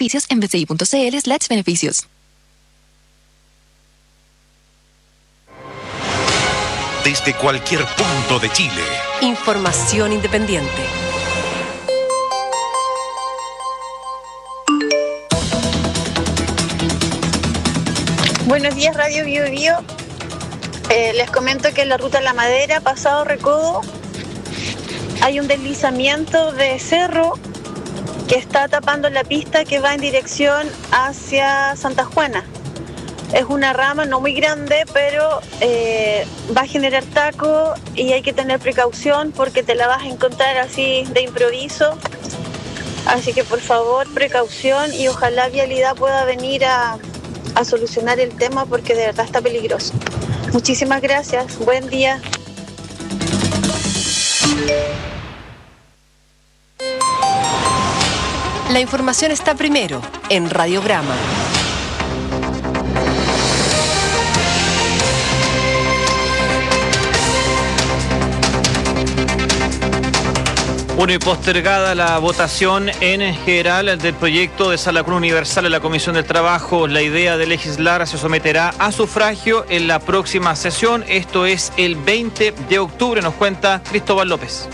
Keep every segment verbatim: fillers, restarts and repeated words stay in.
beneficios en b c i punto c l slash beneficios. Desde cualquier punto de Chile. Información independiente. Buenos días, Radio Bio Bio. Eh, les comento que en la ruta La Madera, pasado Recodo, hay un deslizamiento de cerro que está tapando la pista que va en dirección hacia Santa Juana. Es una rama no muy grande, pero eh, va a generar taco y hay que tener precaución porque te la vas a encontrar así de improviso. Así que por favor, precaución y ojalá Vialidad pueda venir a, a solucionar el tema porque de verdad está peligroso. Muchísimas gracias. Buen día. La información está primero en Radiograma. Bueno, y postergada la votación en general del proyecto de Sala Común Universal en la Comisión del Trabajo, la idea de legislar se someterá a sufragio en la próxima sesión. Esto es el veinte de octubre, nos cuenta Cristóbal López.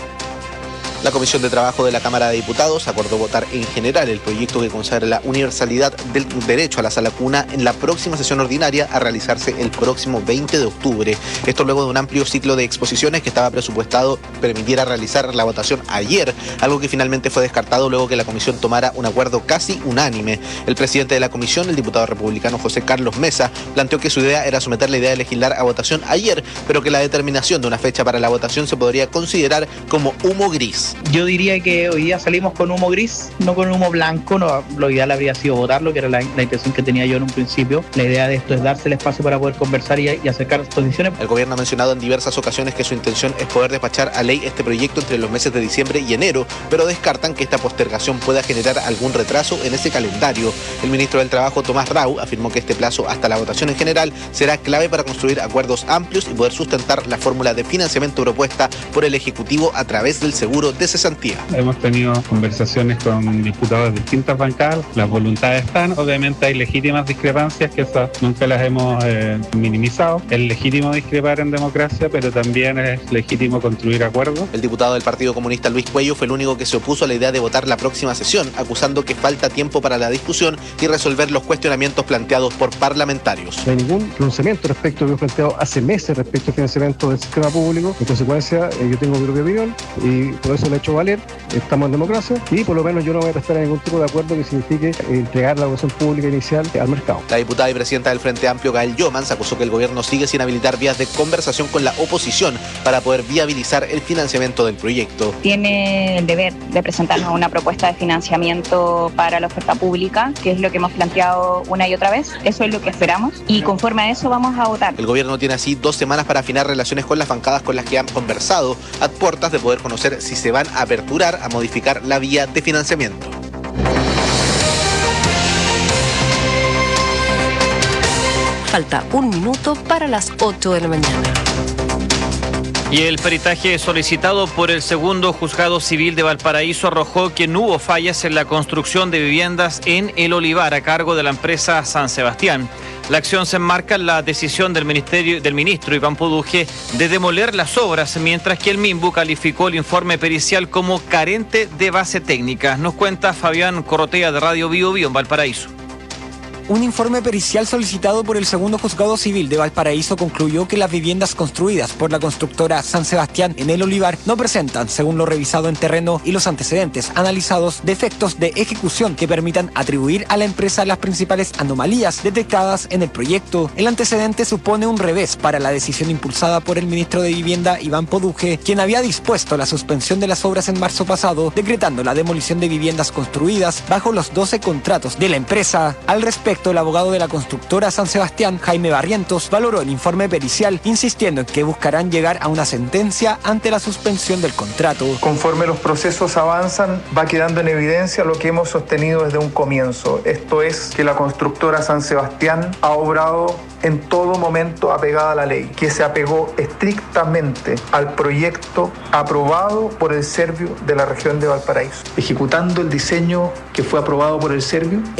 La Comisión de Trabajo de la Cámara de Diputados acordó votar en general el proyecto que consagra la universalidad del derecho a la sala cuna en la próxima sesión ordinaria a realizarse el próximo veinte de octubre. Esto luego de un amplio ciclo de exposiciones que estaba presupuestado permitiera realizar la votación ayer, algo que finalmente fue descartado luego que la Comisión tomara un acuerdo casi unánime. El presidente de la Comisión, el diputado republicano José Carlos Mesa, planteó que su idea era someter la idea de legislar a votación ayer, pero que la determinación de una fecha para la votación se podría considerar como humo gris. Yo diría que hoy día salimos con humo gris, no con humo blanco. No, lo ideal habría sido votarlo, que era la, la intención que tenía yo en un principio. La idea de esto es darse el espacio para poder conversar y, y acercar las posiciones. El gobierno ha mencionado en diversas ocasiones que su intención es poder despachar a ley este proyecto entre los meses de diciembre y enero, pero descartan que esta postergación pueda generar algún retraso en ese calendario. El ministro del Trabajo, Tomás Rau, afirmó que este plazo hasta la votación en general será clave para construir acuerdos amplios y poder sustentar la fórmula de financiamiento propuesta por el Ejecutivo a través del seguro de cesantía. Hemos tenido conversaciones con diputados de distintas bancadas, las voluntades están, obviamente hay legítimas discrepancias que esas nunca las hemos eh, minimizado. Es legítimo discrepar en democracia, pero también es legítimo construir acuerdos. El diputado del Partido Comunista Luis Cuello fue el único que se opuso a la idea de votar la próxima sesión, acusando que falta tiempo para la discusión y resolver los cuestionamientos planteados por parlamentarios. No hay ningún pronunciamiento respecto a lo que he planteado hace meses respecto al financiamiento del sistema público. En consecuencia, eh, yo tengo mi propia opinión y por eso lo he hecho valer. Estamos en democracia y por lo menos yo no voy a prestar ningún tipo de acuerdo que signifique entregar la votación pública inicial al mercado. La diputada y presidenta del Frente Amplio, Gael Yomans, acusó que el gobierno sigue sin habilitar vías de conversación con la oposición para poder viabilizar el financiamiento del proyecto. Tiene el deber de presentarnos una propuesta de financiamiento para la oferta pública, que es lo que hemos planteado una y otra vez. Eso es lo que esperamos y conforme a eso vamos a votar. El gobierno tiene así dos semanas para afinar relaciones con las bancadas con las que han conversado, a puertas de poder conocer si se van a aperturar a modificar la vía de financiamiento. Falta un minuto para las ocho de la mañana. Y el peritaje solicitado por el segundo juzgado civil de Valparaíso arrojó que no hubo fallas en la construcción de viviendas en El Olivar a cargo de la empresa San Sebastián. La acción se enmarca en la decisión del ministerio del ministro Iván Poduje de demoler las obras, mientras que el MIMBU calificó el informe pericial como carente de base técnica. Nos cuenta Fabián Corrotea de Radio Bio Bio en Valparaíso. Un informe pericial solicitado por el segundo juzgado civil de Valparaíso concluyó que las viviendas construidas por la constructora San Sebastián en El Olivar no presentan, según lo revisado en terreno y los antecedentes analizados, defectos de ejecución que permitan atribuir a la empresa las principales anomalías detectadas en el proyecto. El antecedente supone un revés para la decisión impulsada por el ministro de Vivienda Iván Poduje, quien había dispuesto la suspensión de las obras en marzo pasado, decretando la demolición de viviendas construidas bajo los doce contratos de la empresa. Al respecto, el abogado de la constructora San Sebastián, Jaime Barrientos, valoró el informe pericial, insistiendo en que buscarán llegar a una sentencia ante la suspensión del contrato. Conforme los procesos avanzan, va quedando en evidencia lo que hemos sostenido desde un comienzo. Esto es que la constructora San Sebastián ha obrado en todo momento apegada a la ley, que se apegó estrictamente al proyecto aprobado por el Servio de la región de Valparaíso, ejecutando el diseño que fue aprobado por el Servio.